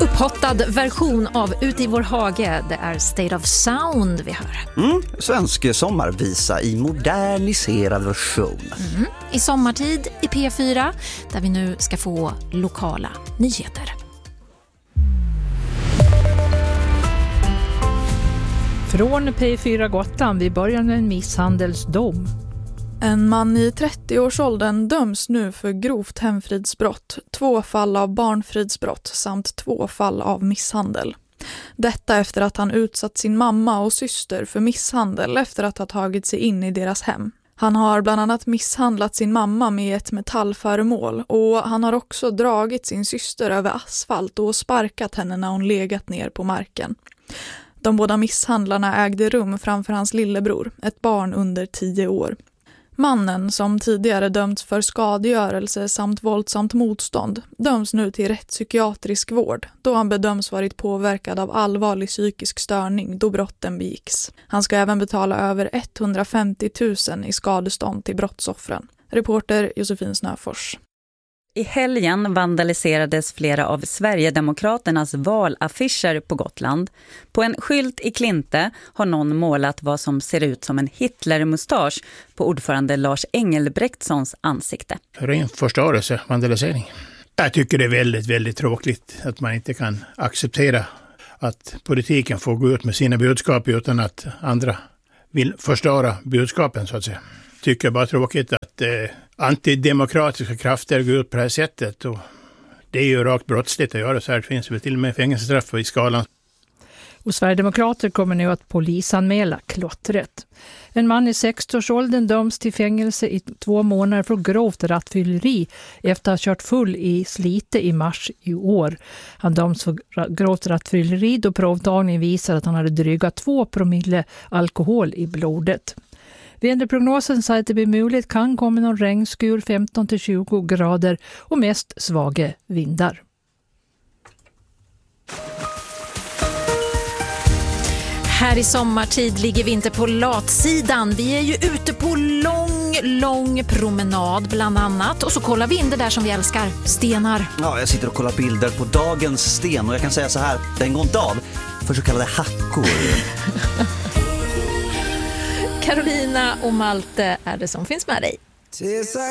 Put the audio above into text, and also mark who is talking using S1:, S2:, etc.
S1: upphottad version av Ut i vår hage. Det är State of Sound vi hör.
S2: Svensk sommarvisa i moderniserad version.
S1: I sommartid i P4 där vi nu ska få lokala nyheter.
S3: Från P4 Gotland, vi börjar med en misshandelsdom.
S4: En man i 30-årsåldern döms nu för grovt hemfridsbrott, 2 fall av barnfridsbrott samt 2 fall av misshandel. Detta efter att han utsatt sin mamma och syster för misshandel efter att ha tagit sig in i deras hem. Han har bland annat misshandlat sin mamma med ett metallföremål och han har också dragit sin syster över asfalt och sparkat henne när hon legat ner på marken. De båda misshandlarna ägde rum framför hans lillebror, ett barn under 10 år. Mannen, som tidigare dömts för skadegörelse samt våldsamt motstånd, döms nu till rättspsykiatrisk vård då han bedöms varit påverkad av allvarlig psykisk störning då brotten begicks. Han ska även betala över 150 000 i skadestånd till brottsoffren. Reporter Josefin Snöfors.
S5: I helgen vandaliserades flera av Sverigedemokraternas valaffischer på Gotland. På en skylt i Klinte har någon målat vad som ser ut som en Hitlermustasch på ordförande Lars Engelbrektsons ansikte.
S6: Ren förstörelse, vandalisering. Jag tycker det är väldigt, väldigt tråkigt att man inte kan acceptera att politiken får gå ut med sina budskap utan att andra vill förstöra budskapen, så att säga. Tycker bara tråkigt att antidemokratiska krafter går ut på det här sättet, och det är ju rakt brottsligt att göra så här. Det finns väl till och med fängelsestraff i skalan.
S3: Och Sverigedemokrater kommer nu att polisanmäla klottret. En man i 60-årsåldern döms till fängelse i 2 månader för grovt rattfylleri efter att ha kört full i Slite i mars i år. Han döms för grovt rattfylleri då provtagning visar att han hade dryga 2 promille alkohol i blodet. Väderprognosen säger att det blir möjligt kan komma någon regnskur 15-20 grader och mest svaga vindar.
S1: Här i sommartid ligger vi inte på latsidan. Vi är ju ute på lång promenad bland annat. Och så kollar vi in det där som vi älskar, stenar.
S2: Ja, jag sitter och kollar bilder på dagens sten och jag kan säga så här, den går inte av för så kallade hackor.
S1: Carolina och Malte är det som finns med dig.